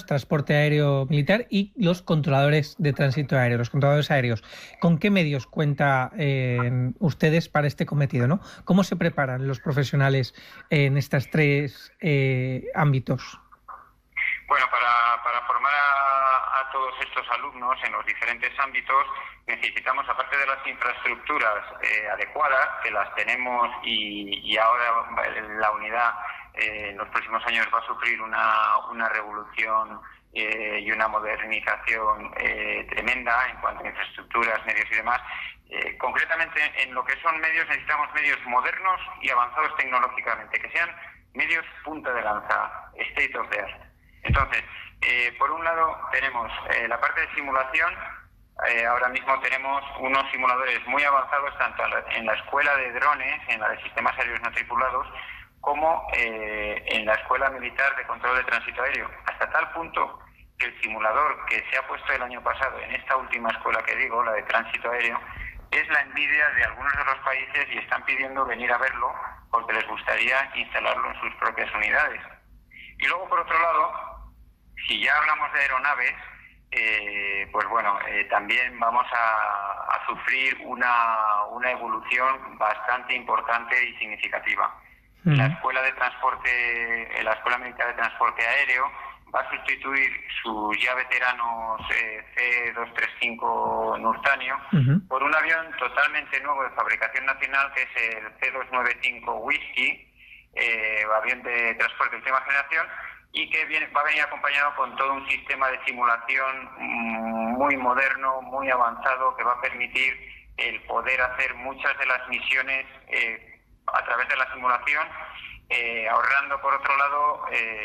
tenemos transporte aéreo militar y los controladores de tránsito aéreo, los controladores aéreos. ¿Con qué medios cuentan ustedes para este cometido, ¿no? ¿Cómo se preparan los profesionales en estos tres ámbitos? Bueno, para formar a todos estos alumnos en los diferentes ámbitos necesitamos, aparte de las infraestructuras adecuadas, que las tenemos y ahora la unidad en los próximos años va a sufrir una revolución y una modernización tremenda en cuanto a infraestructuras, medios y demás. Concretamente, en lo que son medios, necesitamos medios modernos y avanzados tecnológicamente, que sean medios punta de lanza, state of the art. Entonces, por un lado tenemos la parte de simulación. Ahora mismo tenemos unos simuladores muy avanzados tanto en la escuela de drones, en la de sistemas aéreos no tripulados, como en la escuela militar de control de tránsito aéreo, hasta tal punto que el simulador que se ha puesto el año pasado en esta última escuela que digo, la de tránsito aéreo, es la envidia de algunos de los países y están pidiendo venir a verlo porque les gustaría instalarlo en sus propias unidades. Y luego, por otro lado, si ya hablamos de aeronaves, pues bueno, también vamos a sufrir una evolución bastante importante y significativa. La escuela militar de transporte aéreo va a sustituir sus ya veteranos C-235 Nurtanio por un avión totalmente nuevo de fabricación nacional, que es el C-295 Whisky, avión de transporte de última generación, y que va a venir acompañado con todo un sistema de simulación muy moderno, muy avanzado, que va a permitir el poder hacer muchas de las misiones a través de la simulación, ahorrando por otro lado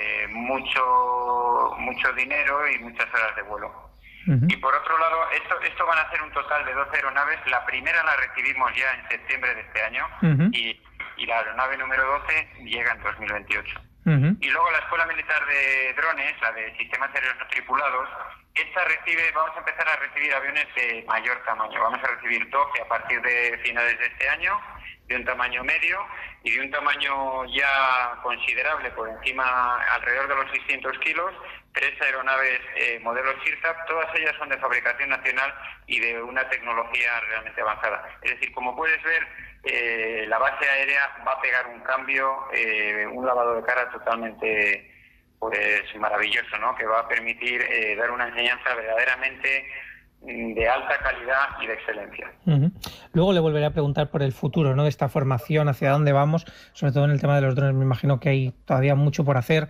mucho dinero y muchas horas de vuelo. Y por otro lado, esto van a ser un total de 12 aeronaves. La primera la recibimos ya en septiembre de este año y la aeronave número 12 llega en 2028. Y luego la Escuela Militar de Drones, la de Sistemas Aéreos No Tripulados, vamos a empezar a recibir aviones de mayor tamaño. Vamos a recibir 12 a partir de finales de este año, de un tamaño medio y de un tamaño ya considerable, por encima, alrededor de los 600 kilos, 3 aeronaves modelos SIRTAP, todas ellas son de fabricación nacional y de una tecnología realmente avanzada. Es decir, como puedes ver, la base aérea va a pegar un cambio, un lavado de cara totalmente maravilloso, ¿no? Que va a permitir dar una enseñanza verdaderamente de alta calidad y de excelencia. Luego le volveré a preguntar por el futuro, ¿no? De esta formación, hacia dónde vamos, sobre todo en el tema de los drones. Me imagino que hay todavía mucho por hacer,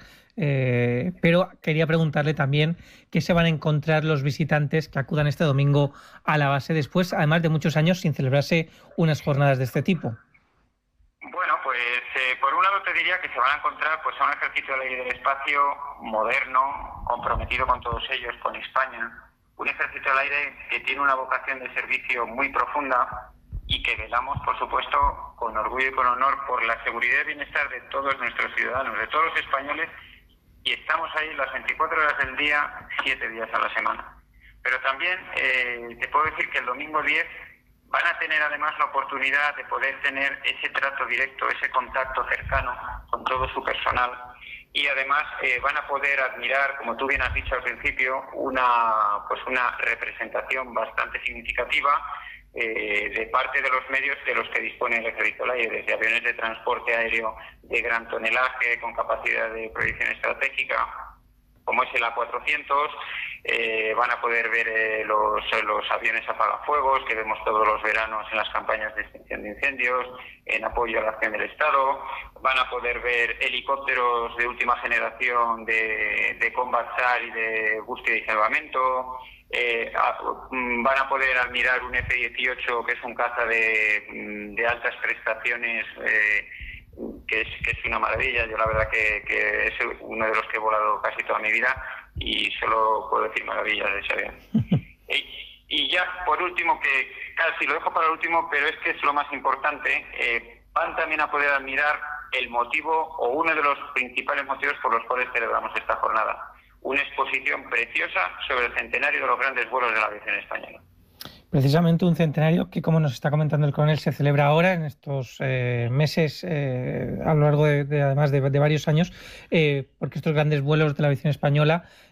pero quería preguntarle también qué se van a encontrar los visitantes que acudan este domingo a la base después, además de muchos años sin celebrarse unas jornadas de este tipo. Bueno, pues por un lado te diría que se van a encontrar a un ejército del aire y del espacio moderno, comprometido con todos ellos, con España. Un ejército del aire que tiene una vocación de servicio muy profunda y que velamos, por supuesto, con orgullo y con honor por la seguridad y bienestar de todos nuestros ciudadanos, de todos los españoles, y estamos ahí las 24 horas del día, 7 días a la semana. Pero también te puedo decir que el domingo 10 van a tener además la oportunidad de poder tener ese trato directo, ese contacto cercano con todo su personal. Y además van a poder admirar, como tú bien has dicho al principio, una representación bastante significativa de parte de los medios de los que dispone el Ejército del Aire, desde aviones de transporte aéreo de gran tonelaje, con capacidad de proyección estratégica, como es el A400, van a poder ver los aviones apagafuegos que vemos todos los veranos en las campañas de extinción de incendios, en apoyo a la acción del Estado. Van a poder ver helicópteros de última generación de Combat SAR y de búsqueda y salvamento. Van a poder admirar un F-18, que es un caza de altas prestaciones, que es una maravilla. Yo la verdad que es uno de los que he volado casi toda mi vida y solo puedo decir maravillas de ese avión. Y ya por último, que casi lo dejo para el último, pero es que es lo más importante, van también a poder admirar el motivo o uno de los principales motivos por los cuales celebramos esta jornada. Una exposición preciosa sobre el centenario de los grandes vuelos de la aviación española. Precisamente un centenario que, como nos está comentando el coronel, se celebra ahora, en estos meses, a lo largo además de varios años, porque estos grandes vuelos de la aviación española